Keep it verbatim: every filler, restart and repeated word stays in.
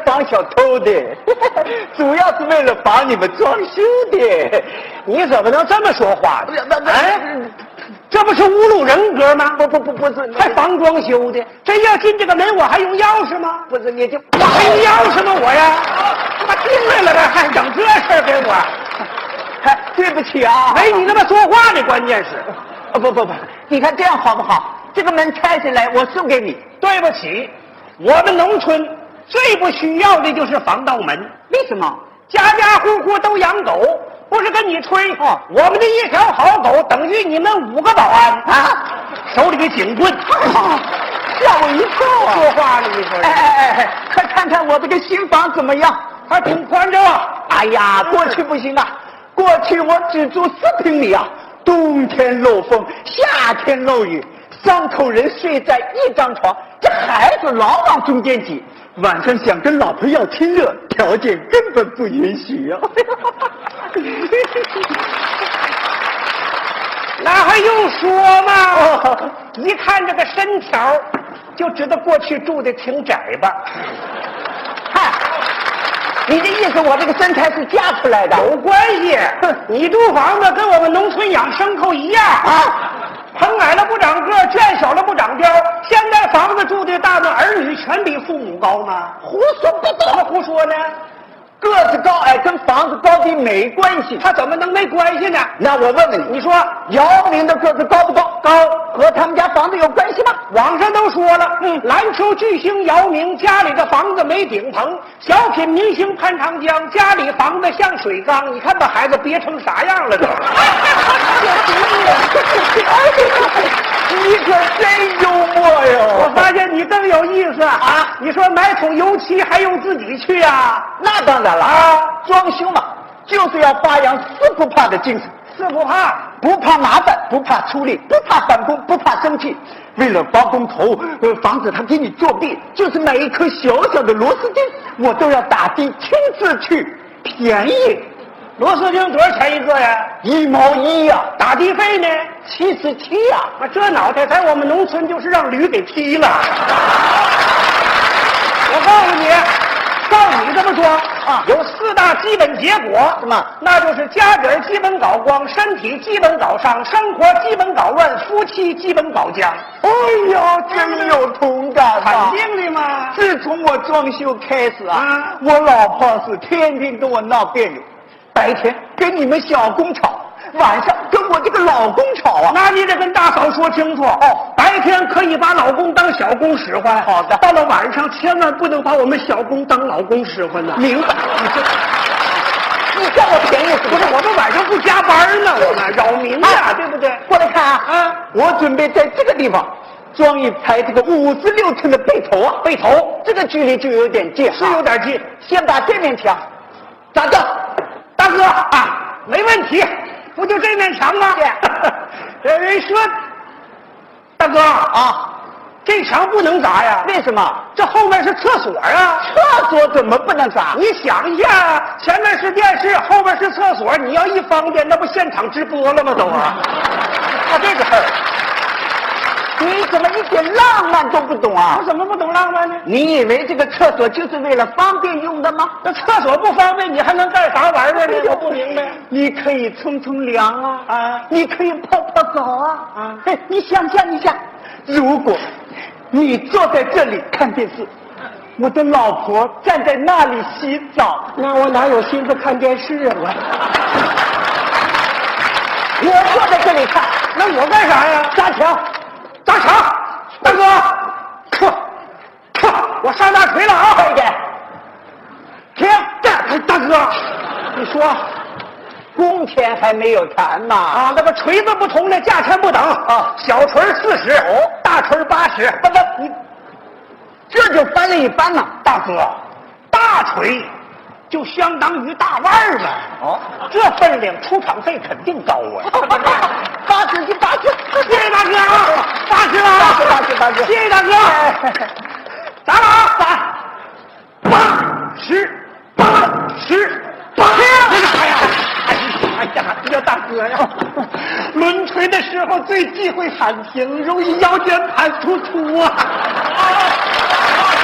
防小偷的，主要是为了防你们装修的。 你怎么能这么说话呢？哎，这不是侮辱人格吗？ 不不不不是， 还防装修的，真要进这个门，我还用钥匙吗？ 不是，你就我还用钥匙吗？我呀，他妈进来了还还整这事儿给我？ 哎，对不起啊， 没你那么说话的，关键是， 哦不不不，你看这样好不好？这个门拆下来，我送给你。 对不起，我们农村最不需要的就是防盗门。 为什么？ 家家户户都养狗，不是跟你吹哦， 我们的一条好狗等于你们五个保安啊，手里的警棍， 吓我一跳啊！ 说话呢，你说？ 哎哎哎哎，快看看我这个新房怎么样？ 还挺宽敞啊！ 哎呀，过去不行啊，过去我只住四平米啊，冬天漏风，夏天漏雨，三口人睡在一张床，这孩子老往中间挤，晚上想跟老婆要亲热，条件根本不允许啊。 那还用说吗？哦，一看这个身条，就知道过去住的挺窄吧。 嗨，你的意思我这个身材是嫁出来的？ 有关系，你住房子跟我们农村养牲口一样啊，棚矮了不长个，圈小了不长膘。现在房子住的大的儿女全比父母高吗？ 胡说八道！ 怎么胡说呢？ 个子高矮跟房子高低没关系， 他怎么能没关系呢？ 那我问问你， 你说姚明的个子高不高？高，和他们家房子有关系吗？ 网上都说了，嗯，篮球巨星姚明家里的房子没顶棚，小品明星潘长江家里房子像水缸，你看把孩子憋成啥样了都。 你可真幽默哟！ 我发现你更有意思啊！你说买桶油漆还用自己去啊？ 那当然了啊！装修嘛，就是要发扬四不怕的精神。 四不怕， 不怕麻烦，不怕出力，不怕返工，不怕生气。为了包工头，呃，防止他给你作弊，就是买一颗小小的螺丝钉，我都要打的亲自去，便宜。 螺丝钉多少钱一个呀？ 一毛一呀、啊。 打地费呢？ 七十七呀！ 啊，这脑袋在我们农村就是让驴给劈了。我告诉你，照你这么说啊，有四大基本结果， 什么？ 那就是家底儿基本搞光，身体基本搞伤，生活基本搞乱，夫妻基本搞僵。 哎呦，真有同感啊！ 肯定的嘛。 自从我装修开始啊， 啊我老婆是天天跟我闹别扭，白天跟你们小工吵，晚上跟我这个老公吵啊。 那你得跟大嫂说清楚哦，白天可以把老公当小公使唤， 好的， 到了晚上千万不能把我们小公当老公使唤呢。 明白？你这，你占我便宜是不是？我们晚上不加班呢，我们扰民呀、啊，对不对？ 过来看啊！ 啊， 我准备在这个地方装一排这个五十六寸的背头啊， 背头这个距离就有点近， 是有点近。 先把这面墙砸掉， 大哥啊，没问题，不就这面墙吗？这人说，大哥啊， 这墙不能砸呀？ 为什么？ 这后面是厕所啊！ 厕所怎么不能砸？ 你想一下，前面是电视，后面是厕所，你要一方便，那不现场直播了吗？都啊， 他这个事儿，你怎么一点浪漫都不懂啊？ 我怎么不懂浪漫呢？ 你以为这个厕所就是为了方便用的吗？ 那厕所不方便，你还能干啥玩意儿呢？我不明白。 你可以冲冲凉啊， 啊， 你可以泡泡澡啊， 啊， 哎，你想象一下，如果你坐在这里看电视，我的老婆站在那里洗澡， 那我哪有心思看电视啊？我我坐在这里看， 那我干啥呀？ 砸墙， 砸墙！大哥，嚯嚯，我上大锤了啊！ 快一点，停！ 这大哥，你说工钱还没有谈嘛？ 啊，那个锤子不同的价钱不等啊，小锤四十，哦，大锤八十。 不不，你这就翻了一番了， 大哥，大锤就相当于大腕儿嘛。 哦， 这分量出场费肯定高啊。 八十就八十， 谢谢大哥啊，八十了啊， 八十八十， 谢谢大哥。砸了啊，砸！八十，八十，八十！哎呀，哎呀，这叫大哥呀！抡锤的时候最忌讳喊停，容易腰间盘突出啊。